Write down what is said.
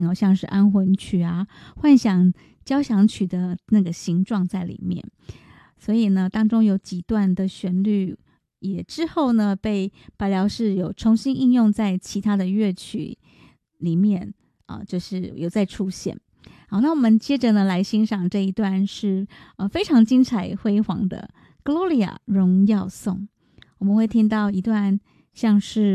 像是安魂曲啊、幻想交响曲的那个形状在里面。所以呢，当中有几段的旋律也之后呢被白辽士有重新应用在其他的乐曲里面就是有在出现。好，那我们接着呢来欣赏这一段是非常精彩辉煌的 Gloria 荣耀颂。我们会听到一段像是